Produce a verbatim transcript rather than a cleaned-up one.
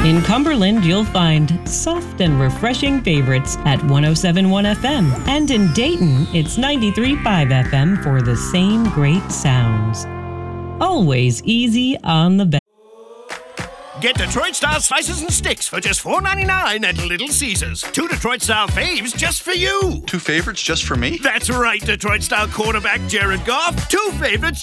In Cumberland, you'll find soft and refreshing favorites at one oh seven point one F M. And in Dayton, it's ninety-three point five F M for the same great sounds. Always easy on the bed. Get Detroit-style slices and sticks for just four ninety-nine at Little Caesars. Two Detroit-style faves just for you. Two favorites just for me? That's right, Detroit-style quarterback Jared Goff. Two favorites